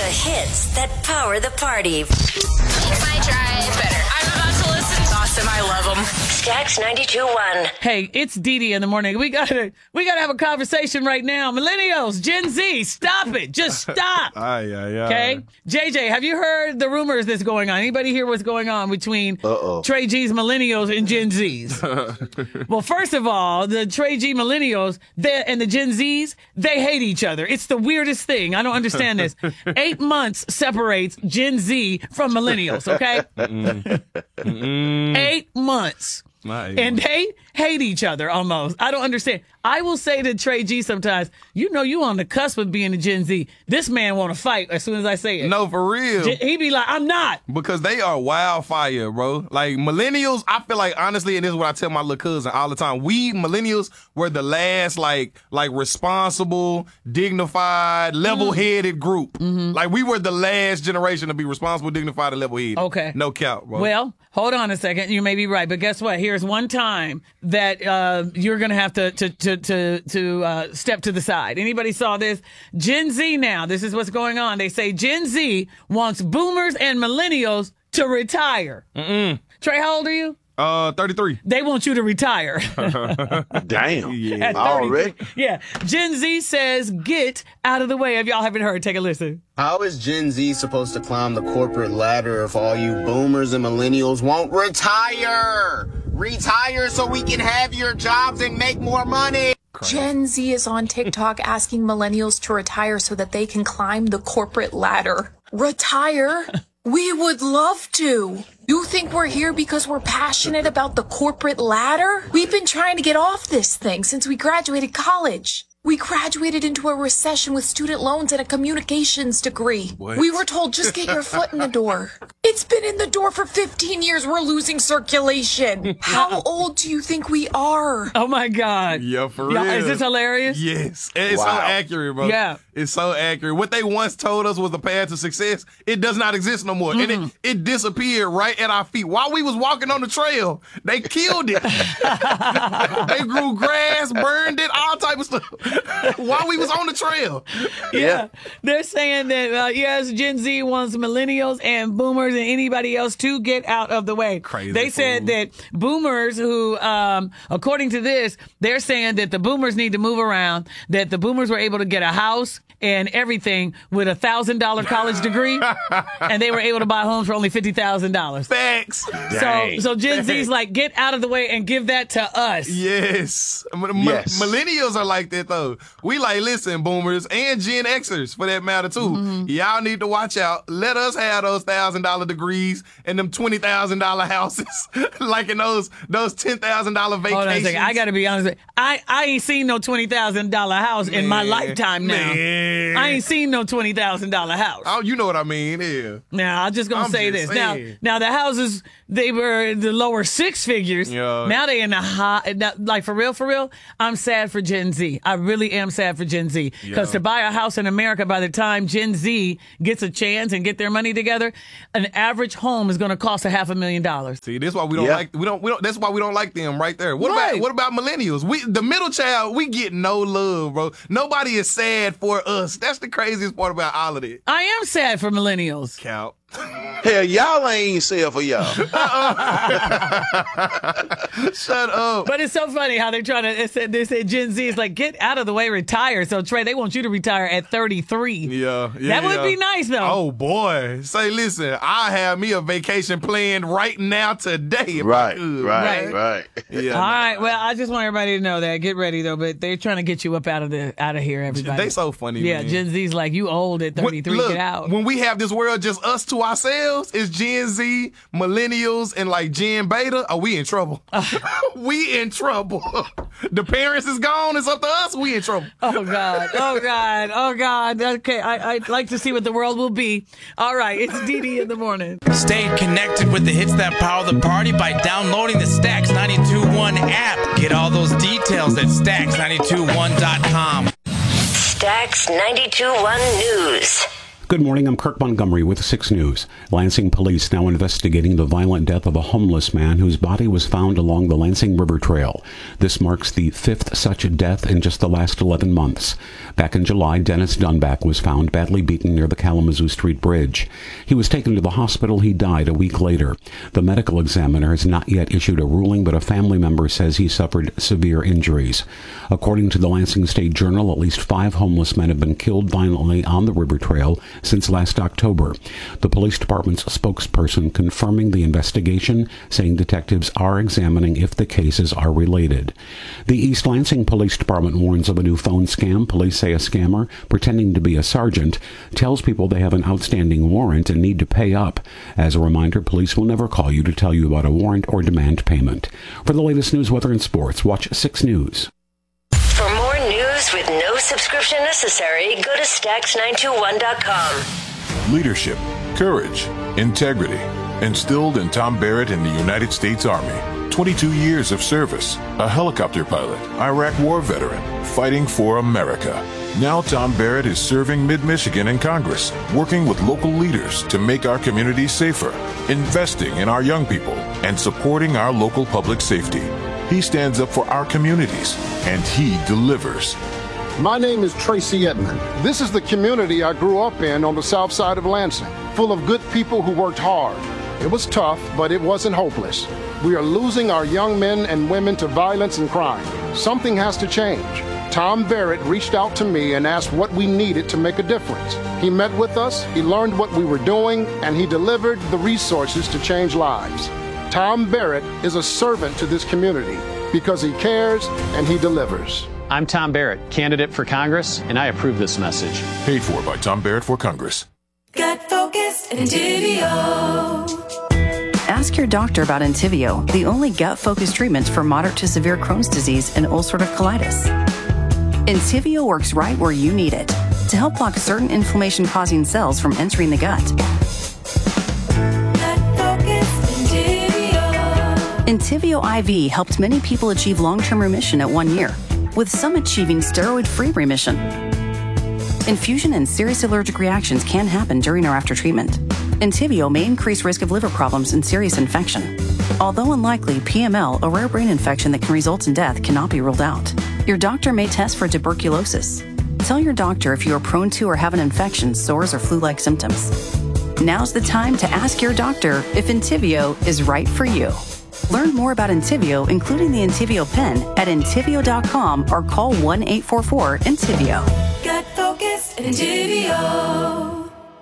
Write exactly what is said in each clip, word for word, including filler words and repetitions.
hits that power the party. Makes my drive better. I'm about to listen. Awesome. I love them. Stacks ninety-two point one. Hey, it's Dee Dee in the morning. We gotta, we gotta have a conversation right now. Millennials, Gen Z, stop it. Just stop. Aye, aye, aye. Okay? J J, have you heard the rumors that's going on? Anybody hear what's going on between Uh-oh. Trey G's millennials and Gen Zs? Well, first of all, the Trey G millennials they, and the Gen Zs, they hate each other. It's the weirdest thing. I don't understand this. Eight months separates Gen Z from millennials, okay? Mm-mm. Mm-mm. Eight months. Not And they hate each other almost. I don't understand. I will say to Trey G sometimes, you know you on the cusp of being a Gen Z. This man want to fight as soon as I say it. No, for real. He be like, I'm not. Because they are wildfire, bro. Like, millennials, I feel like, honestly, and this is what I tell my little cousin all the time, we millennials were the last, like, like responsible, dignified, level-headed group. Mm-hmm. Like, we were the last generation to be responsible, dignified, and level-headed. Okay. No cap, bro. Well, hold on a second. You may be right. But guess what? Here's one time that uh, you're going to have to to to to, to uh, step to the side. Anybody saw this? Gen Z now. This is what's going on. They say Gen Z wants boomers and millennials to retire. Mm-mm. Trey, how old are you? Uh, thirty-three. They want you to retire. Damn. Yeah. At Already? Yeah. Gen Z says, get out of the way. If y'all haven't heard, take a listen. How is Gen Z supposed to climb the corporate ladder if all you boomers and millennials won't retire? Retire so we can have your jobs and make more money. Gen Z is on TikTok asking millennials to retire so that they can climb the corporate ladder. Retire? We would love to. You think we're here because we're passionate about the corporate ladder? We've been trying to get off this thing since we graduated college. We graduated into a recession with student loans and a communications degree. What? We were told, just get your foot in the door. It's been in the door for fifteen years. We're losing circulation. How old do you think we are? Oh, my God. Yeah, for Y'all, real. Is this hilarious? Yes. It's Wow. so accurate, bro. Yeah. It's so accurate. What they once told us was the path to success, it does not exist no more. Mm-hmm. And it, it disappeared right at our feet. While we was walking on the trail, they killed it. They grew grass, burned it, all type of stuff. While we was on the trail. Yeah. They're saying that, uh, yes, Gen Z wants millennials and boomers and anybody else to get out of the way. Crazy They said fool. that boomers who, um, according to this, they're saying that the boomers need to move around, that the boomers were able to get a house and everything with a one thousand dollars college degree, and they were able to buy homes for only fifty thousand dollars. Facts. So, so Gen Z's like, get out of the way and give that to us. Yes. M- Yes. Millennials are like that, though. We like, listen, boomers and Gen Xers, for that matter, too. Mm-hmm. Y'all need to watch out. Let us have those one thousand dollars degrees and them twenty thousand dollars houses, like in those those ten thousand dollars vacations. Hold on a second. I got to be honest with you. I, I ain't seen no twenty thousand dollars house in my Man, lifetime now. man. I ain't seen no twenty thousand dollars house. Oh, you know what I mean, yeah. Now, I'm just going to I'm say just this. Now, saying. now the houses, they were the lower six figures. Yeah. Now they in the high, now, like for real, for real, I'm sad for Gen Z. I really am sad for Gen Z. Because Yeah. to buy a house in America, by the time Gen Z gets a chance and get their money together, an average home is going to cost a half a million dollars. See, that's why we don't Yeah. like we don't we don't. That's why we don't like them right there. What Right. about what about millennials? We the middle child. We get no love, bro. Nobody is sad for us. That's the craziest part about all of it. I am sad for millennials. Count. Hell, y'all ain't said for y'all. Shut up. But it's so funny how they're trying to, they said, they said Gen Z is like, get out of the way, retire. So, Trey, they want you to retire at thirty-three. Yeah, yeah. That would yeah. be nice, though. Oh boy. Say, listen, I have me a vacation planned right now today. if I Right, could, right, man. right. Yeah. All right. Well, I just want everybody to know that. Get ready, though. But they're trying to get you up out of the out of here, everybody. They so funny. Yeah, man. Gen Z's like, you old at When- thirty-three. look, Get out. When we have this world just us to ourselves, it's Gen Z, millennials, and like Gen Beta. Are we in trouble? We in trouble. The parents is gone. It's up to us. We in trouble. Oh, God. Oh, God. Oh, God. Okay. I, I'd like to see what the world will be. All right. It's Dee Dee in the morning. Stay connected with the hits that power the party by downloading the Stacks ninety-two point one app. Get all those details at stacks ninety-two one dot com. Stacks ninety-two point one News. Good morning, I'm Kirk Montgomery with six News. Lansing police now investigating the violent death of a homeless man whose body was found along the Lansing River Trail. This marks the fifth such death in just the last eleven months. Back in July, Dennis Dunback was found badly beaten near the Kalamazoo Street Bridge. He was taken to the hospital. He died a week later. The medical examiner has not yet issued a ruling, but a family member says he suffered severe injuries. According to the Lansing State Journal, at least five homeless men have been killed violently on the river trail since last October. The police department's spokesperson confirming the investigation, saying detectives are examining if the cases are related. The East Lansing Police Department warns of a new phone scam. Police say a scammer, pretending to be a sergeant, tells people they have an outstanding warrant and need to pay up. As a reminder, police will never call you to tell you about a warrant or demand payment. For the latest news, weather, and sports, watch six News. For more news with no subscription necessary, go to Stax nine two one dot com. Leadership, courage, integrity, instilled in Tom Barrett in the United States Army. twenty-two years of service, a helicopter pilot, Iraq war veteran, fighting for America. Now Tom Barrett is serving mid-Michigan in Congress, working with local leaders to make our communities safer, investing in our young people, and supporting our local public safety. He stands up for our communities, and he delivers. My name is Tracy Edmond. This is the community I grew up in on the south side of Lansing, full of good people who worked hard. It was tough, but it wasn't hopeless. We are losing our young men and women to violence and crime. Something has to change. Tom Barrett reached out to me and asked what we needed to make a difference. He met with us, he learned what we were doing, and he delivered the resources to change lives. Tom Barrett is a servant to this community because he cares and he delivers. I'm Tom Barrett, candidate for Congress, and I approve this message. Paid for by Tom Barrett for Congress. Gut Focused Entivio. Ask your doctor about Entivio, the only gut-focused treatment for moderate to severe Crohn's disease and ulcerative colitis. Entivio works right where you need it to help block certain inflammation-causing cells from entering the gut. Entivio I V helped many people achieve long-term remission at one year, with some achieving steroid-free remission. Infusion and serious allergic reactions can happen during or after treatment. Entivio may increase risk of liver problems and serious infection. Although unlikely, P M L, a rare brain infection that can result in death, cannot be ruled out. Your doctor may test for tuberculosis. Tell your doctor if you are prone to or have an infection, sores, or flu-like symptoms. Now's the time to ask your doctor if Entivio is right for you. Learn more about Entivio, including the Entivio pen, at Entivio dot com or call one eight four four Entivio. Gut Focused Entivio.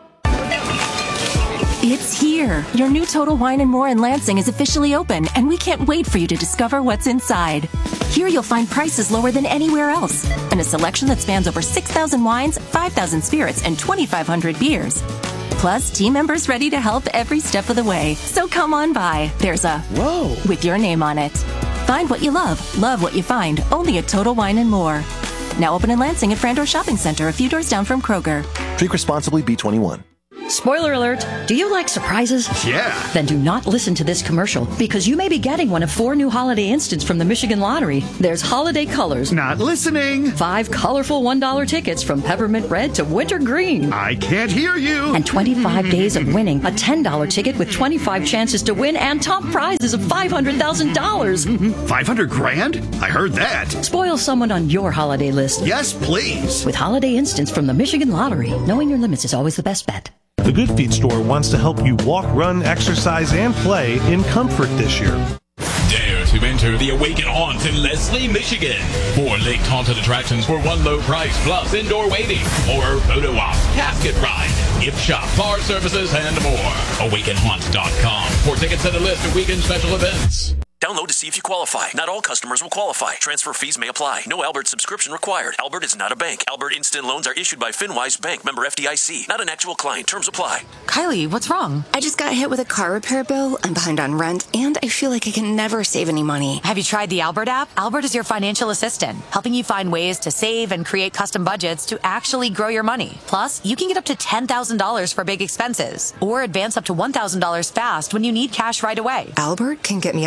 It's here. Your new Total Wine and More in Lansing is officially open, and we can't wait for you to discover what's inside. Here you'll find prices lower than anywhere else, and a selection that spans over six thousand wines, five thousand spirits, and twenty-five hundred beers. Plus, team members ready to help every step of the way. So come on by. There's a Whoa with your name on it. Find what you love, love what you find, only at Total Wine and More. Now open in Lansing at Frandor Shopping Center, a few doors down from Kroger. Drink responsibly, B twenty-one. Spoiler alert, do you like surprises? Yeah. Then do not listen to this commercial, because you may be getting one of four new holiday instants from the Michigan Lottery. There's Holiday Colors. Not listening. Five colorful one dollar tickets from peppermint red to winter green. I can't hear you. And twenty-five days of winning. A ten dollar ticket with twenty-five chances to win and top prizes of five hundred thousand dollars. five hundred grand? I heard that. Spoil someone on your holiday list. Yes, please. With holiday instants from the Michigan Lottery. Knowing your limits is always the best bet. The Good Feet store wants to help you walk, run, exercise, and play in comfort this year. Dare to enter the Awaken Haunt in Leslie, Michigan. Four linked haunted attractions for one low price, plus indoor waiting, horror photo op, casket ride, gift shop, bar services, and more. awaken haunt dot com for tickets and a list of weekend special events. Download to see if you qualify. Not all customers will qualify. Transfer fees may apply. No Albert subscription required. Albert is not a bank. Albert Instant Loans are issued by FinWise Bank, member F D I C. Not an actual client. Terms apply. Kylie, what's wrong? I just got hit with a car repair bill. I'm behind on rent, and I feel like I can never save any money. Have you tried the Albert app? Albert is your financial assistant, helping you find ways to save and create custom budgets to actually grow your money. Plus, you can get up to ten thousand dollars for big expenses, or advance up to one thousand dollars fast when you need cash right away. Albert can get me up to ten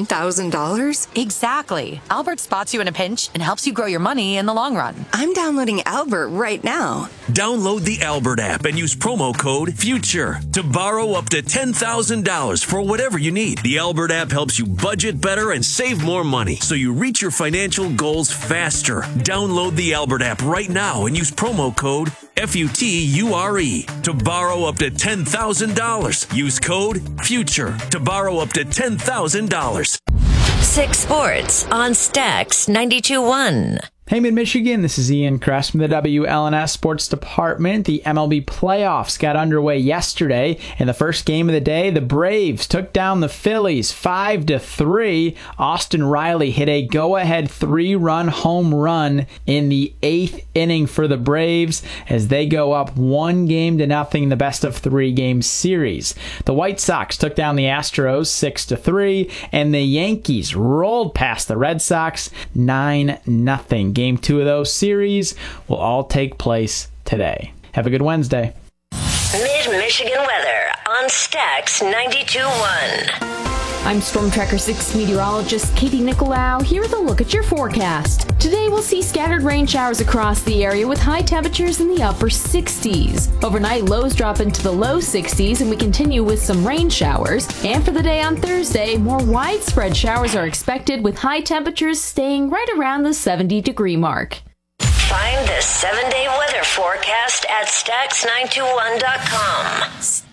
ten thousand dollars? Exactly. Albert spots you in a pinch and helps you grow your money in the long run. I'm downloading Albert right now. Download the Albert app and use promo code FUTURE to borrow up to ten thousand dollars for whatever you need. The Albert app helps you budget better and save more money so you reach your financial goals faster. Download the Albert app right now and use promo code F U T U R E to borrow up to ten thousand dollars. Use code FUTURE to borrow up to ten thousand dollars. Six Sports on Stax ninety-two point one. Hey, Mid-Michigan, this is Ian Kress from the W L N S Sports Department. The M L B playoffs got underway yesterday. In the first game of the day, the Braves took down the Phillies five to three. Austin Riley hit a go-ahead three-run home run in the eighth inning for the Braves as they go up one game to nothing in the best-of-three-game series. The White Sox took down the Astros six to three, and the Yankees rolled past the Red Sox nine nothing. Game two of those series will all take place today. Have a good Wednesday. Mid-Michigan weather on Stax ninety-two point one. I'm Storm Tracker six meteorologist Katie Nicolau here with a look at your forecast. Today we'll see scattered rain showers across the area with high temperatures in the upper sixties. Overnight lows drop into the low sixties and we continue with some rain showers. And for the day on Thursday, more widespread showers are expected with high temperatures staying right around the seventy degree mark. Find the seven-day weather forecast at stax nine two one dot com.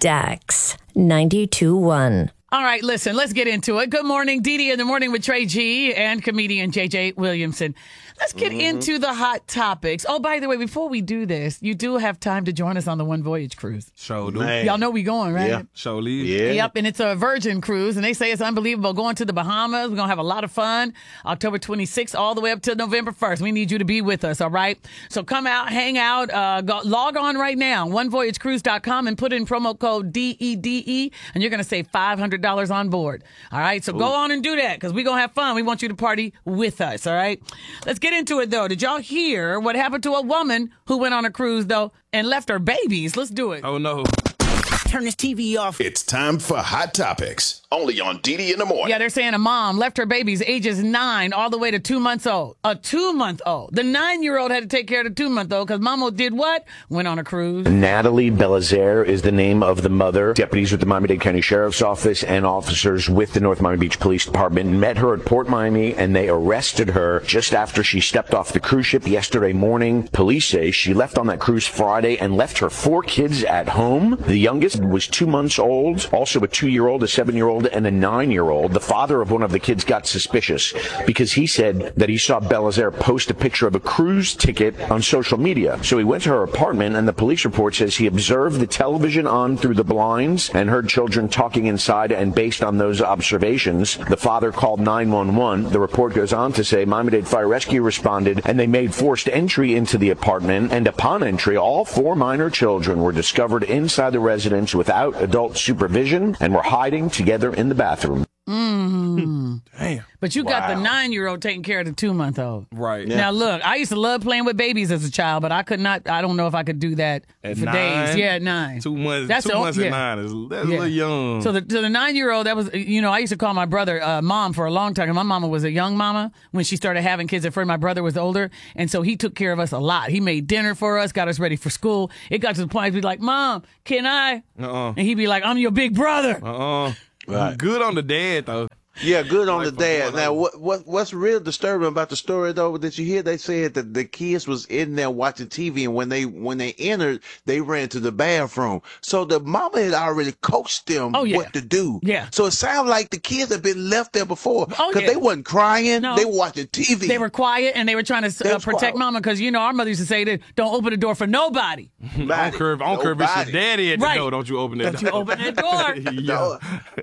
Stax ninety-two point one. All right, listen, let's get into it. Good morning, Dee Dee in the morning with Trey G and comedian J J Williamson. Let's get mm-hmm. into the hot topics. Oh, by the way, before we do this, you do have time to join us on the One Voyage cruise. Show do. Y'all know we going, right? Yeah. Show leave. Yeah. Yep, and it's a Virgin cruise, and they say it's unbelievable. Going to the Bahamas. We're going to have a lot of fun. October twenty-sixth all the way up to November first. We need you to be with us, all right? So come out, hang out, uh, go, log on right now, one voyage cruise dot com, and put in promo code D E D E, and you're going to save five hundred dollars on board. All right, so Ooh. Go on and do that because we're going to have fun. We want you to party with us, all right? Let's get into it, though. Did y'all hear what happened to a woman who went on a cruise, though, and left her babies? Let's do it. Oh, no. Turn this T V off. It's time for Hot Topics, only on D D in the morning. Yeah, they're saying a mom left her babies ages nine all the way to two months old. A two-month-old. The nine-year-old had to take care of the two-month-old because mama did what? Went on a cruise. Natalie Belizaire is the name of the mother. Deputies with the Miami-Dade County Sheriff's Office and officers with the North Miami Beach Police Department met her at Port Miami, and they arrested her just after she stepped off the cruise ship yesterday morning. Police say she left on that cruise Friday and left her four kids at home. The youngest was two months old, also a two-year-old, a seven-year-old, and a nine-year-old. The father of one of the kids got suspicious because he said that he saw Belizaire post a picture of a cruise ticket on social media. So he went to her apartment, and the police report says he observed the television on through the blinds and heard children talking inside, and based on those observations, the father called nine one one. The report goes on to say Miami-Dade Fire Rescue responded, and they made forced entry into the apartment, and upon entry, all four minor children were discovered inside the residence without adult supervision and were hiding together in the bathroom. Mm-hmm. Damn. But you got wow. the nine-year-old taking care of the two-month-old. Right. Yeah. Now, look, I used to love playing with babies as a child, but I could not, I don't know if I could do that at for nine? days. Yeah, at nine. Two months, that's two the, months yeah. at nine is that's yeah. a little young. So the, so the nine-year-old, that was, you know, I used to call my brother uh, mom for a long time. And my mama was a young mama when she started having kids. At first, my brother was older, and so he took care of us a lot. He made dinner for us, got us ready for school. It got to the point he'd be like, Mom, can I? Uh-uh. And he'd be like, I'm your big brother. Uh-uh. Right. Good on the dad, though. Yeah, good on the dad. Now, what what what's real disturbing about the story though? Did you hear they said that the kids was in there watching T V, and when they when they entered, they ran to the bathroom. So the mama had already coached them oh, yeah. what to do. Yeah. So it sounds like the kids had been left there before because oh, yeah. they wasn't crying. No. They were watching T V. They were quiet and they were trying to uh, protect quiet. Mama because you know our mother used to say that don't open the door for nobody. I don't care if, I don't care if it's your daddy at the right. door. Don't you open that don't door. Don't you open that door.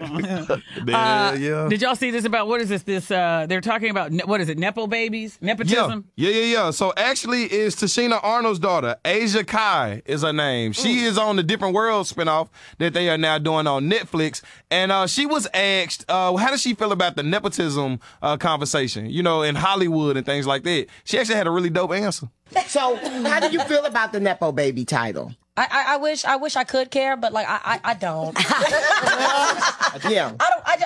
yeah. uh, yeah. Did y'all see this about what is this? This uh, they're talking about what is it? Nepo babies? Nepotism? Yeah, yeah, yeah. yeah. So actually, it's Tashina Arnold's daughter, Asia Kai, is her name. She mm. is on the Different World spinoff that they are now doing on Netflix, and uh, she was asked, uh, how does she feel about the nepotism uh, conversation? You know, in Hollywood and things like that. She actually had a really dope answer. So, how do you feel about the Nepo baby title? I, I, I wish I wish I could care, but like I I, I don't. yeah. I don't. I, I just don't.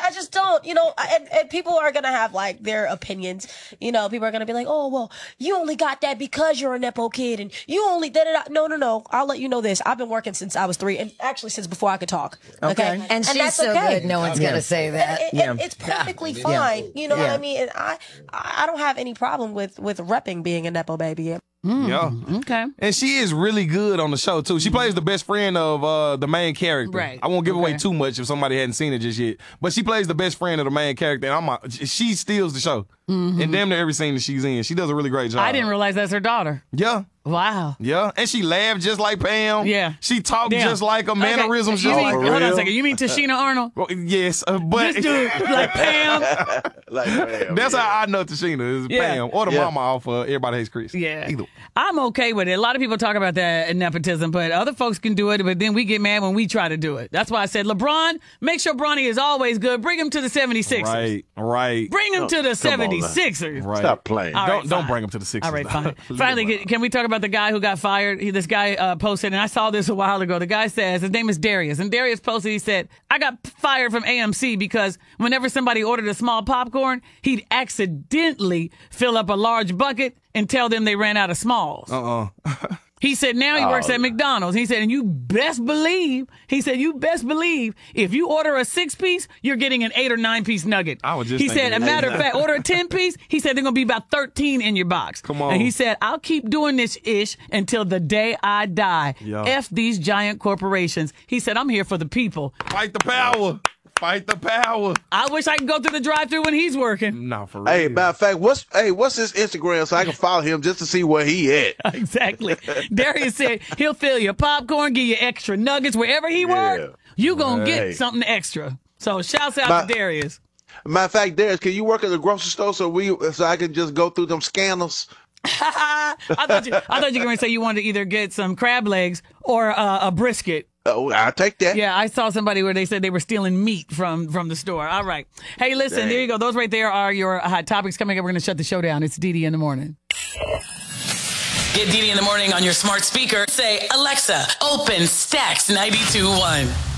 don't, you know, and, and people are going to have like their opinions. You know, people are going to be like, oh, well, you only got that because you're a Nepo kid and you only did it. No, no, no. I'll let you know this. I've been working since I was three and actually since before I could talk. Okay. Okay. And, And she's that's so okay. good. No one's Yeah. going to say that. And, and, and it's perfectly Yeah. fine. You know Yeah. what I mean? And I, I don't have any problem with, with repping being a Nepo baby. Yeah. Okay. And she is really good on the show too. She plays the best friend of uh, the main character. Right. I won't give away Okay. too much if somebody hadn't seen it just yet. But she plays the best friend of the main character, and I'm a, she steals the show. Mhm. In damn near every scene that she's in, she does a really great job. I didn't realize that's her daughter. Yeah. Wow. Yeah, and she laughed just like Pam. Yeah. She talked Damn. just like a Okay. mannerisms. You just mean- like hold on a second. You mean Tashina Arnold? Well, yes, uh, but This dude, like Pam. like Pam. That's how I know Tashina is Yeah. Pam or the Yeah. mama off of Everybody Hates Chris. Yeah. Either. I'm okay with it. A lot of people talk about that nepotism, but other folks can do it, but then we get mad when we try to do it. That's why I said, LeBron, make sure Bronny is always good. Bring him to the seventy-sixers. Right, right. Bring him Oh, to the come on now. seventy-sixers. Right. Stop playing. All don't right, don't fine. bring him to the Sixers. All right, fine. Leave Finally, him can, can we talk about the guy who got fired? He, this guy uh, posted, and I saw this a while ago. The guy says, his name is Darius, and Darius posted, he said, I got fired from A M C because whenever somebody ordered a small popcorn, he'd accidentally fill up a large bucket and tell them they ran out of smalls. Uh-uh. He said now he works Oh. at McDonald's. He said, and you best believe, he said, you best believe if you order a six piece, you're getting an eight or nine piece nugget. I was just He said, thinking a matter of that. fact, order a ten piece. He said, they're going to be about thirteen in your box. Come on. And he said, I'll keep doing this ish until the day I die. Yeah. F these giant corporations. He said, I'm here for the people. Fight the power. Fight the power. I wish I could go through the drive through when he's working. No, for real. Hey, matter of fact, what's hey, what's his Instagram so I can follow him just to see where he at? Exactly. Darius said he'll fill your popcorn, give you extra nuggets wherever he work. You gonna Hey. get something extra. So shouts out My- to Darius. Matter of fact, Darius, can you work at the grocery store so we so I can just go through them scanners? I thought you, I thought you were going to say you wanted to either get some crab legs or uh, a brisket. Oh, I'll take that. Yeah, I saw somebody where they said they were stealing meat from from the store. All right. Hey, listen, Dang. there you go. Those right there are your hot topics coming up. We're going to shut the show down. It's Dee Dee in the morning. Get Dee Dee in the morning on your smart speaker. Say, Alexa, open Stacks ninety-two point one.